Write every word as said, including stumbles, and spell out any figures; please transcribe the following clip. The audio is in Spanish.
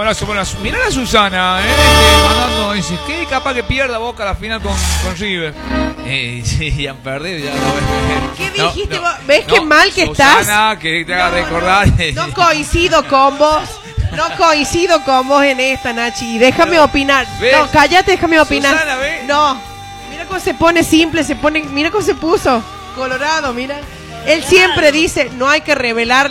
abrazo. Bueno, mirá a Susana, ¿eh? Que mandando, dice, ¿qué? Capaz que pierda Boca la final con, con River. Eh, sí, ya han perdido, ya lo ves. ¿Qué dijiste no, vos? ¿Ves no, qué mal que Susana, estás? Susana, que te haga no, recordar. No, no coincido con vos. No coincido con vos en esta, Nachi. Déjame Pero, opinar. ¿ves? No, cállate, déjame opinar. Susana, ¿ves? No. Mira cómo se pone simple, se pone. Mira cómo se puso. Colorado, mira. Él siempre dice, no hay que revelar